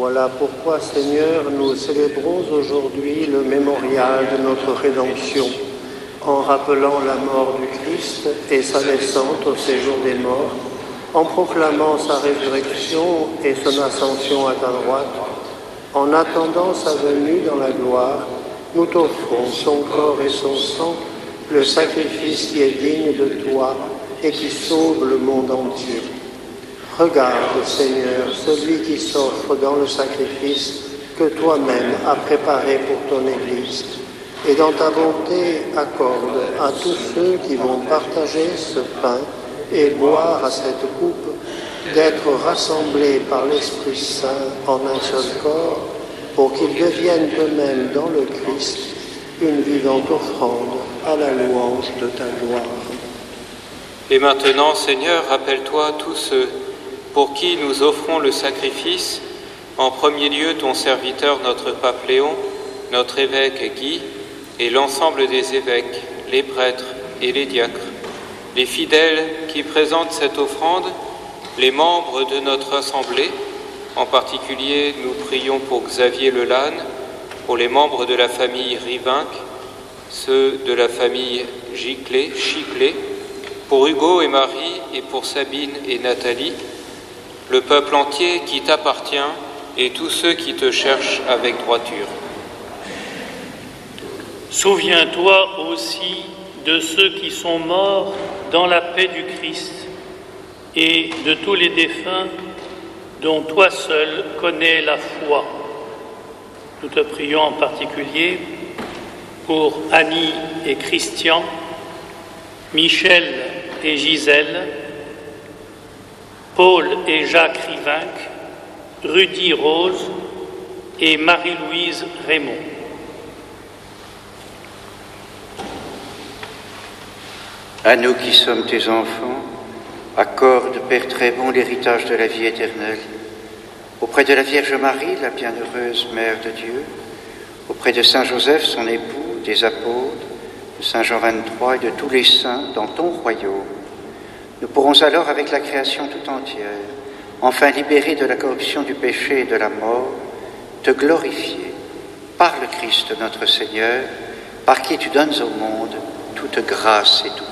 Voilà pourquoi, Seigneur, nous célébrons aujourd'hui le mémorial de notre rédemption, en rappelant la mort du Christ et sa descente au séjour des morts, en proclamant sa résurrection et son ascension à ta droite. En attendant sa venue dans la gloire, nous t'offrons son corps et son sang, le sacrifice qui est digne de toi et qui sauve le monde entier. Regarde, Seigneur, celui qui s'offre dans le sacrifice que toi-même as préparé pour ton Église, et dans ta bonté accorde à tous ceux qui vont partager ce pain et boire à cette coupe d'être rassemblés par l'Esprit Saint en un seul corps, pour qu'ils deviennent eux-mêmes dans le Christ une vivante offrande à la louange de ta gloire. Et maintenant, Seigneur, rappelle-toi tous ceux pour qui nous offrons le sacrifice, en premier lieu ton serviteur, notre pape Léon, notre évêque Guy, et l'ensemble des évêques, les prêtres et les diacres, les fidèles qui présentent cette offrande, les membres de notre assemblée. En particulier, nous prions pour Xavier Lelanne, pour les membres de la famille Rivinc, ceux de la famille Chiclet, pour Hugo et Marie et pour Sabine et Nathalie, le peuple entier qui t'appartient et tous ceux qui te cherchent avec droiture. Souviens-toi aussi de ceux qui sont morts dans la paix du Christ et de tous les défunts dont toi seul connais la foi. Nous te prions en particulier pour Annie et Christian, Michel et Gisèle, Paul et Jacques Rivinc, Rudy Rose et Marie-Louise Raymond. À nous qui sommes tes enfants, accorde, Père très bon, l'héritage de la vie éternelle. Auprès de la Vierge Marie, la bienheureuse Mère de Dieu, auprès de Saint Joseph, son époux, des apôtres, de Saint Jean 23 et de tous les saints dans ton royaume, nous pourrons alors, avec la création tout entière, enfin libérés de la corruption du péché et de la mort, te glorifier par le Christ notre Seigneur, par qui tu donnes au monde toute grâce et toute